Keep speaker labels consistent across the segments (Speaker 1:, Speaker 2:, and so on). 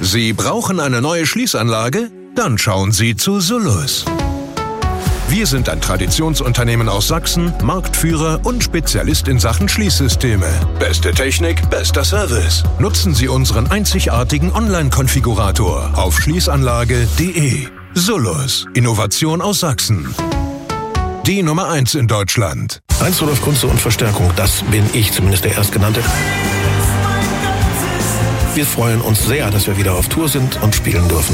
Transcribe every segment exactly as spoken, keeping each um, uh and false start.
Speaker 1: Sie brauchen eine neue Schließanlage? Dann schauen Sie zu Sullus. Wir sind ein Traditionsunternehmen aus Sachsen, Marktführer und Spezialist in Sachen Schließsysteme. Beste Technik, bester Service. Nutzen Sie unseren einzigartigen Online-Konfigurator auf schließanlage punkt de. Sullus. Innovation aus Sachsen. Die Nummer eins in Deutschland.
Speaker 2: Heinz Rudolf Kunze und Verstärkung, das bin ich, zumindest der Erstgenannte. Wir freuen uns sehr, dass wir wieder auf Tour sind und spielen dürfen.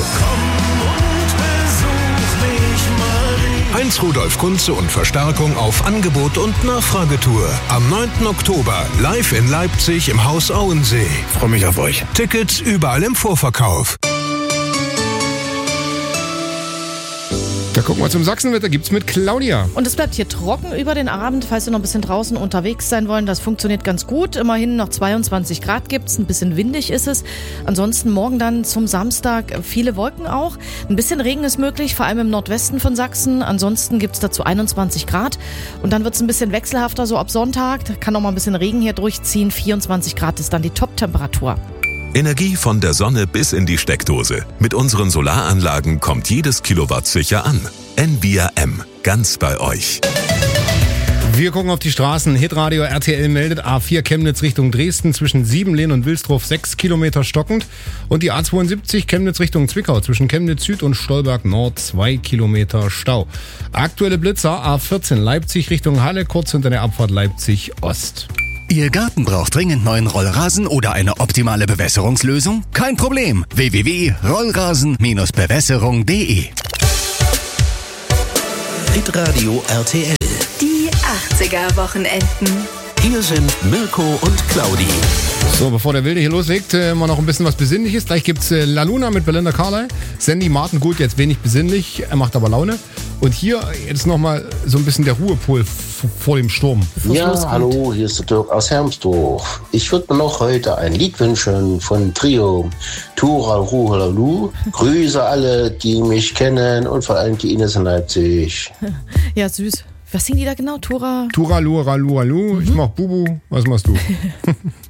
Speaker 1: Heinz Rudolf Kunze und Verstärkung auf Angebot und Nachfragetour. Am neunten Oktober live in Leipzig im Haus Auensee.
Speaker 2: Freue mich auf euch.
Speaker 1: Tickets überall im Vorverkauf.
Speaker 3: Da gucken wir zum Sachsenwetter, gibt's mit Claudia.
Speaker 4: Und es bleibt hier trocken über den Abend, falls wir noch ein bisschen draußen unterwegs sein wollen. Das funktioniert ganz gut. Immerhin noch zweiundzwanzig Grad gibt's, ein bisschen windig ist es. Ansonsten morgen dann zum Samstag viele Wolken auch. Ein bisschen Regen ist möglich, vor allem im Nordwesten von Sachsen. Ansonsten gibt's dazu einundzwanzig Grad. Und dann wird's ein bisschen wechselhafter, so ab Sonntag. Da kann noch mal ein bisschen Regen hier durchziehen. vierundzwanzig Grad ist dann die Top-Temperatur.
Speaker 5: Energie von der Sonne bis in die Steckdose. Mit unseren Solaranlagen kommt jedes Kilowatt sicher an. N V R M, ganz bei euch.
Speaker 3: Wir gucken auf die Straßen. Hitradio R T L meldet A vier Chemnitz Richtung Dresden zwischen Siebenlehn und Wilsdruf sechs Kilometer stockend. Und die A zweiundsiebzig Chemnitz Richtung Zwickau zwischen Chemnitz Süd und Stolberg Nord zwei Kilometer Stau. Aktuelle Blitzer A vierzehn Leipzig Richtung Halle kurz hinter der Abfahrt Leipzig Ost.
Speaker 6: Ihr Garten braucht dringend neuen Rollrasen oder eine optimale Bewässerungslösung? Kein Problem. w w w punkt rollrasen Bindestrich bewässerung punkt de.
Speaker 7: Hitradio R T L.
Speaker 8: Die achtziger-Wochenenden.
Speaker 7: Hier sind Mirko und Claudi.
Speaker 3: So, bevor der Wilde hier loslegt, äh, mal noch ein bisschen was Besinnliches. Gleich gibt's äh, La Luna mit Belinda Carlisle. Sandy Martin, gut, jetzt wenig besinnlich, er macht aber Laune. Und hier jetzt nochmal so ein bisschen der Ruhepol f- vor dem Sturm.
Speaker 9: Ja, hallo, hier ist der Dirk aus Hermsdorf. Ich würde mir noch heute ein Lied wünschen von Trio. Tura Ruhalalu. Grüße alle, die mich kennen und vor allem die Ines in Leipzig.
Speaker 4: Ja, süß. Was singen die da genau? Tura?
Speaker 3: Tura, Lura, Lura, Lu. Ich mach Bubu. Was machst du?